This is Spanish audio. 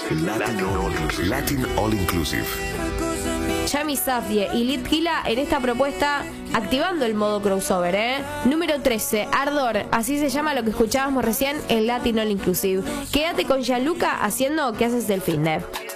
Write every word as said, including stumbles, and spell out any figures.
Latin All Inclusive. Latin All Inclusive. Yami Safdie y Litquila en esta propuesta activando el modo crossover, ¿eh? Número trece, Ardor, así se llama lo que escuchábamos recién en Latin All Inclusive. Quédate con Gianluca haciendo ¿Qué haces del finde?